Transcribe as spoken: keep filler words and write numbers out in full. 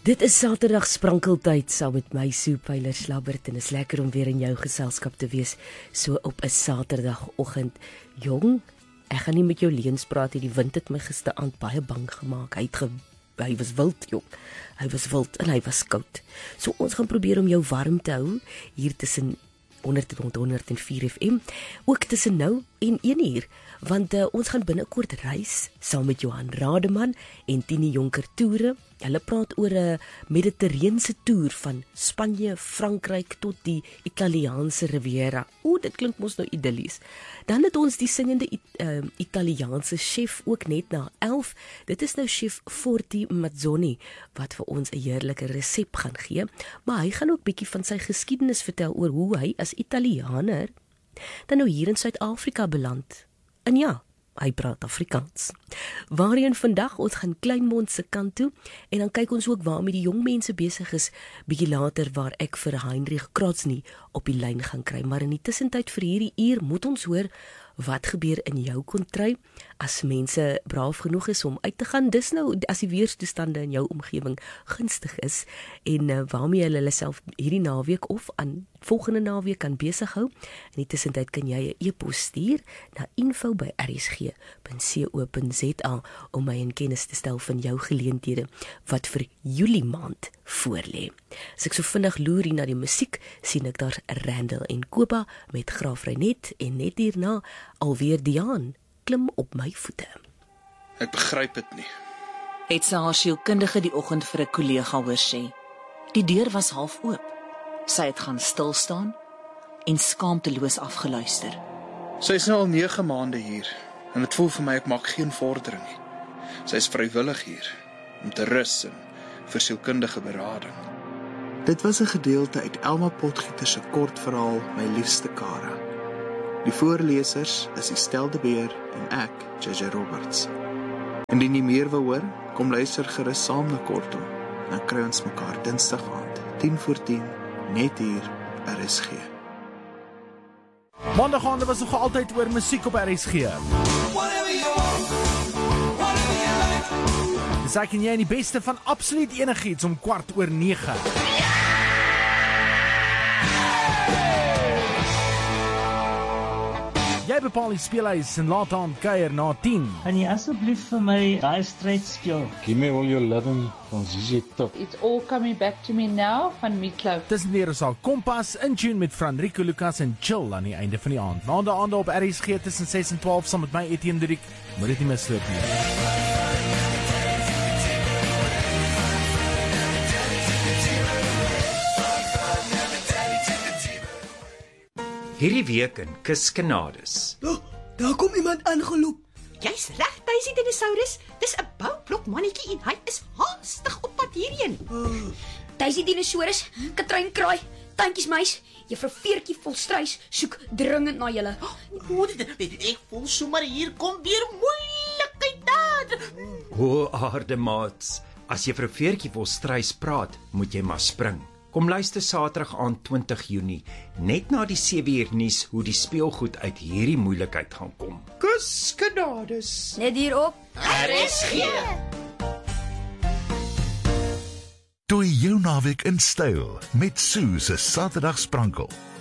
Dit is Saterdag sprankeltyd saam met my Sue Pyler Slabbert en is lekker om weer in jou geselskap te wees so op 'n Saterdagoggend. Jong, ek gaan nie met jou leuns praat hier, die wind het my gisteraand baie bang gemaak. Hy het ge, hy was wild, jong. Hy was wild en hy was koud. So ons gaan probeer om jou warm te hou hier tussen honderd tot honderd en vier F M, ook tussen nou en een uur, want uh, ons gaan binnekort reis saam met Johan Rademan en Tini Jonker Toere. Hulle praat oor 'n mediterrane toer van Spanje, Frankryk tot die Italiaanse Riviera. O, dit klink mos nou idillies. Dan het ons die singende uh, Italiaanse chef ook net na elf. Dit is nou chef Forti Mazzoni wat vir ons 'n heerlike resep gaan gee, maar hy gaan ook bietjie van sy geskiedenis vertel oor hoe hy as Italianer dan nou hier in Suid-Afrika beland. En ja, hy praat Afrikaans. Waarheen vandag ons gaan Kleinmond se kant toe en dan kyk ons ook waarmee die jong mense besig is, bietjie later waar ek vir Heinrich Krotzny op die lyn gaan kry. Maar in die tussentyd vir hierdie uur moet ons hoor wat gebeur in jou kontry as mense braaf genoeg is om uit te gaan. Dis nou as die weerstoestande in jou omgewing gunstig is en uh, waarmee hulle hulle self hierdie naweek of aan volgende naweek kan besig hou. In die tussentyd kan jy 'n e-pos stuur na info by r s g punt co punt z a om my in kennis te stel van jou geleenthede wat vir Julie maand voorlê. As ek so vinnig loer hier na die musiek, sien ek daar Randall en Koba met Graaf Reinet en net hierna alweer Diaan, klim op my voete. Ek begryp dit nie. Het sy haar sielkundige die oggend vir 'n kollega hoor sê. Die deur was half oop. Sy het gaan stil staan en skaamteloos afgeluister. Sy is nou al nege maande hier en dit voel vir my ek maak geen vordering nie. Sy is vrywillig hier om te rus en vir sielkundige berading. Dit was 'n gedeelte uit Elma Potgieter se kortverhaal My Liefste Kara. Die voorlesers is Estelle de Beer en ek, J J Roberts. Indien jy meer wil hoor, kom luister gerus saam na Kortom. Dan kry ons mekaar Dinsdag aand, tien voor tien, net hier op R S G. Maandag aande was nog altyd oor musiek op R S G. Dis ek en jy in die beste van absoluut enigiets om kwart oor nege. Jy bepaal die speelhuis en laat aan kuier na tien. Kan jy asseblief vir my daai stryd speel? Give me all your loving van Z Z Top. It's all coming back to me now van Meatloaf. Dis weer ons al Kompas in tune met Franrico Lucas en Chill aan die einde van die aand. Maandag aande op R S G tussen ses en twaalf saam met my Etienne Dirk. Moet dit nie misloop nie. Hierdie week in Kuskenades. Oh, daar kom iemand aangeloop. Jy's reg, Daisy Dinosaurus. Dis 'n boublok mannetjie en hy is haastig op pad hierheen. Oh. Daisy Dinosaurus, Katrein Kraai, Tantjies Meis, Juffrou Veertjie Volstruis soek dringend na julle. O, ek voel sommer hier kom weer moeilikheid daar. O, aardemaats, as Juffrou Veertjie Volstruis praat, moet jy maar spring. Kom luister Saterdag aand twintig Junie, net na die sewe uur nuus hoe die speelgoed uit hierdie moeilikheid gaan kom. Kuskenades. Net hier op R S G. Doe jou naweek in styl met Sue se Saterdag sprankel.